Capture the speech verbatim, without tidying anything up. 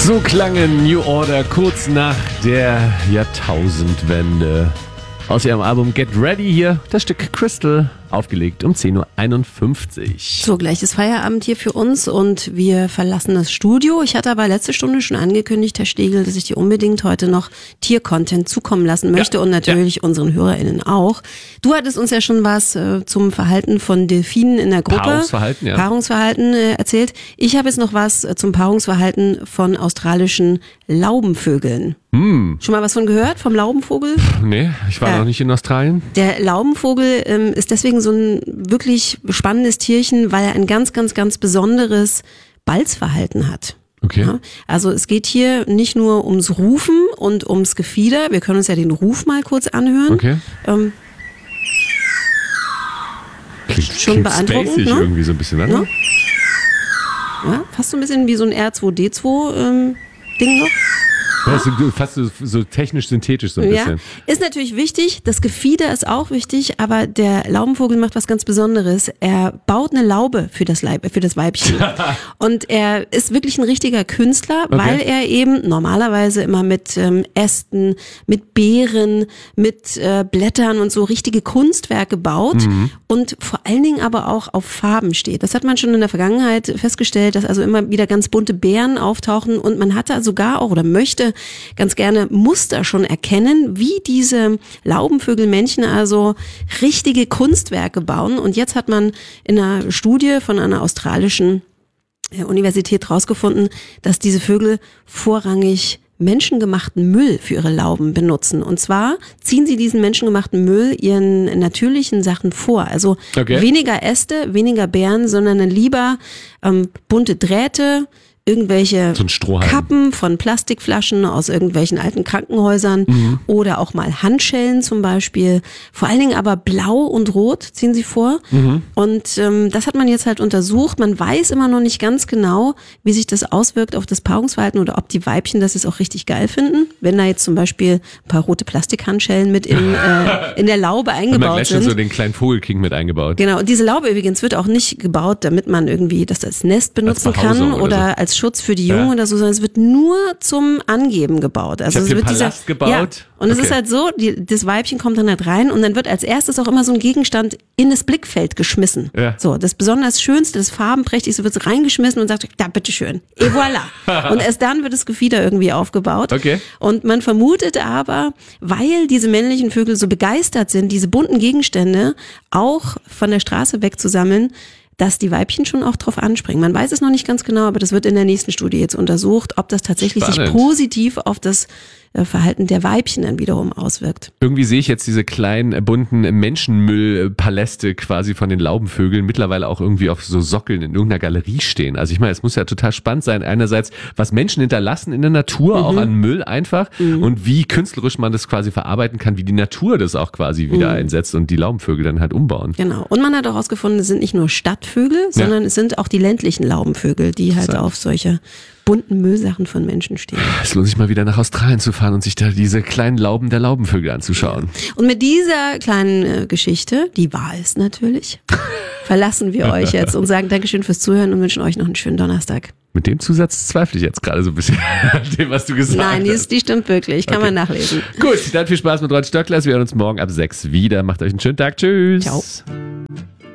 So klangen New Order kurz nach der Jahrtausendwende. Aus ihrem Album Get Ready hier das Stück Crystal, aufgelegt um zehn Uhr einundfünfzig. So, gleich ist Feierabend hier für uns und wir verlassen das Studio. Ich hatte aber letzte Stunde schon angekündigt, Herr Stegel, dass ich dir unbedingt heute noch Tiercontent zukommen lassen möchte, ja, und natürlich ja. unseren HörerInnen auch. Du hattest uns ja schon was äh, zum Verhalten von Delfinen in der Gruppe. Paarungsverhalten, ja. Paarungsverhalten äh, erzählt. Ich habe jetzt noch was äh, zum Paarungsverhalten von australischen Laubenvögeln. Hm. Schon mal was von gehört, vom Laubenvogel? Nee, ich war Ja. noch nicht in Australien. Der Laubenvogel ähm, ist deswegen so ein wirklich spannendes Tierchen, weil er ein ganz, ganz, ganz besonderes Balzverhalten hat. Okay. Ja, also es geht hier nicht nur ums Rufen und ums Gefieder. Wir können uns ja den Ruf mal kurz anhören. Okay. Ähm, Klingt, schon klingt beeindruckend, spacig ne? irgendwie so ein bisschen, ne? Ja. Ja, fast so ein bisschen wie so ein R zwei D zwei ähm, Ding noch. Ja, so, fast so, so technisch-synthetisch so ein Ja, bisschen. ist natürlich wichtig, das Gefieder ist auch wichtig, aber der Laubenvogel macht was ganz Besonderes. Er baut eine Laube für das, Leib, für das Weibchen. Und er ist wirklich ein richtiger Künstler, Okay. weil er eben normalerweise immer mit ähm, Ästen, mit Beeren, mit äh, Blättern und so richtige Kunstwerke baut Mhm. und vor allen Dingen aber auch auf Farben steht. Das hat man schon in der Vergangenheit festgestellt, dass also immer wieder ganz bunte Beeren auftauchen und man hatte sogar auch oder möchte ganz gerne Muster schon erkennen, wie diese Laubenvögelmännchen also richtige Kunstwerke bauen. Und jetzt hat man in einer Studie von einer australischen Universität rausgefunden, dass diese Vögel vorrangig menschengemachten Müll für ihre Lauben benutzen. Und zwar ziehen sie diesen menschengemachten Müll ihren natürlichen Sachen vor. Also Okay. weniger Äste, weniger Beeren, sondern lieber ähm, bunte Drähte, irgendwelche So ein Strohhalm. Kappen von Plastikflaschen aus irgendwelchen alten Krankenhäusern Mhm. oder auch mal Handschellen zum Beispiel. Vor allen Dingen aber blau und rot ziehen sie vor. Mhm. Und ähm, das hat man jetzt halt untersucht. Man weiß immer noch nicht ganz genau, wie sich das auswirkt auf das Paarungsverhalten oder ob die Weibchen das jetzt auch richtig geil finden. Wenn da jetzt zum Beispiel ein paar rote Plastikhandschellen mit in, äh, in der Laube Haben wir eingebaut gleich schon sind. so den kleinen Vogelking mit eingebaut. Genau, und diese Laube übrigens wird auch nicht gebaut, damit man irgendwie das als Nest benutzen Behausung kann oder oder so. als Schutz für die Jungen Ja. oder so, sondern es wird nur zum Angeben gebaut. Also Ich hab es hier wird einen dieser, Palast gebaut. Ja, und es Okay. ist halt so, die, das Weibchen kommt dann halt rein und dann wird als erstes auch immer so ein Gegenstand in das Blickfeld geschmissen. Ja. So, das besonders Schönste, das Farbenprächtigste wird so reingeschmissen und sagt, da bitteschön, et voilà. Und erst dann wird das Gefieder irgendwie aufgebaut. Okay. Und man vermutet aber, weil diese männlichen Vögel so begeistert sind, diese bunten Gegenstände auch von der Straße wegzusammeln, dass die Weibchen schon auch drauf anspringen. Man weiß es noch nicht ganz genau, aber das wird in der nächsten Studie jetzt untersucht, ob das tatsächlich Spannend. sich positiv auf das äh, Verhalten der Weibchen dann wiederum auswirkt. Irgendwie sehe ich jetzt diese kleinen, äh, bunten Menschenmüllpaläste quasi von den Laubenvögeln mittlerweile auch irgendwie auf so Sockeln in irgendeiner Galerie stehen. Also ich meine, es muss ja total spannend sein. Einerseits, was Menschen hinterlassen in der Natur, Mhm. auch an Müll einfach, und wie künstlerisch man das quasi verarbeiten kann, wie die Natur das auch quasi wieder Mhm. einsetzt und die Laubenvögel dann halt umbauen. Genau. Und man hat auch herausgefunden, es sind nicht nur Stadtvögel, sondern es sind auch die ländlichen Laubenvögel, die halt Interessant. auf solche bunten Müllsachen von Menschen stehen. Es lohnt sich mal wieder nach Australien zu fahren und sich da diese kleinen Lauben der Laubenvögel anzuschauen. Und mit dieser kleinen äh, Geschichte, die wahr ist natürlich, verlassen wir euch jetzt und sagen Dankeschön fürs Zuhören und wünschen euch noch einen schönen Donnerstag. Mit dem Zusatz zweifle ich jetzt gerade so ein bisschen an dem, was du gesagt Nein, die, hast. ist, die stimmt wirklich, kann Okay. man nachlesen. Gut, dann viel Spaß mit Rolf Stöckler. Wir hören uns morgen ab sechs wieder. Macht euch einen schönen Tag. Tschüss. Ciao.